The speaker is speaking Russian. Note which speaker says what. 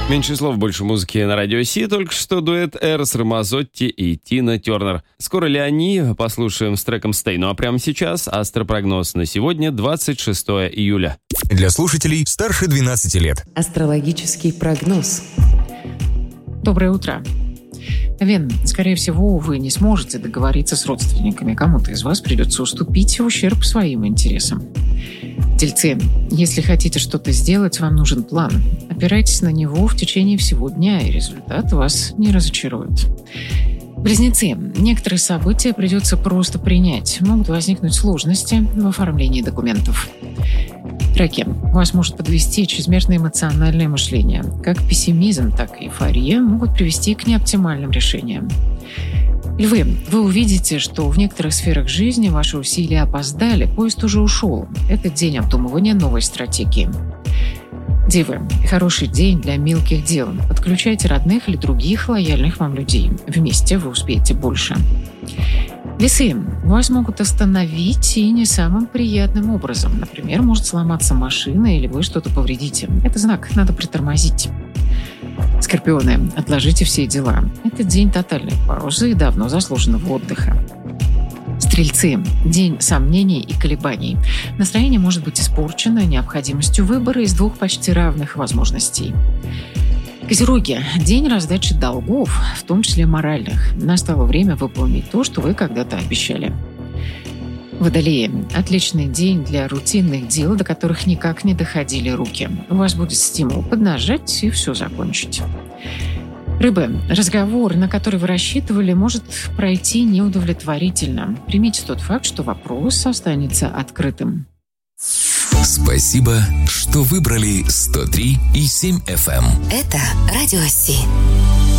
Speaker 1: Меньше слов, больше музыки на Радио Си. Только что дуэт Эрос Рамазотти и Тина Тернер. Скоро ли они? Послушаем с треком «Stay». Ну а прямо сейчас астропрогноз на сегодня, 26 июля.
Speaker 2: Для слушателей старше 12 лет.
Speaker 3: Астрологический прогноз.
Speaker 4: Доброе утро. Лен, скорее всего, вы не сможете договориться с родственниками. Кому-то из вас придется уступить в ущерб своим интересам. Тельцы, если хотите что-то сделать, вам нужен план. Опирайтесь на него в течение всего дня, и результат вас не разочарует. Близнецы, некоторые события придется просто принять. Могут возникнуть сложности в оформлении документов. Раки, вас может подвести чрезмерное эмоциональное мышление. Как пессимизм, так и эйфория могут привести к неоптимальным решениям. Львы, вы увидите, что в некоторых сферах жизни ваши усилия опоздали, поезд уже ушел. Это день обдумывания новой стратегии. Девы, хороший день для мелких дел. Подключайте родных или других лояльных вам людей. Вместе вы успеете больше. Весы, вас могут остановить и не самым приятным образом. Например, может сломаться машина или вы что-то повредите. Это знак, надо притормозить. Скорпионы, отложите все дела. Это день тотальной паузы и давно заслуженного отдыха. Стрельцы, день сомнений и колебаний. Настроение может быть испорчено необходимостью выбора из двух почти равных возможностей. Козероги, день раздачи долгов, в том числе моральных. Настало время выполнить то, что вы когда-то обещали. Водолеи, отличный день для рутинных дел, до которых никак не доходили руки. У вас будет стимул поднажать и все закончить. Рыбы, разговор, на который вы рассчитывали, может пройти неудовлетворительно. Примите тот факт, что вопрос останется открытым.
Speaker 2: Спасибо, что выбрали 103,7 FM.
Speaker 5: Это Радио Си.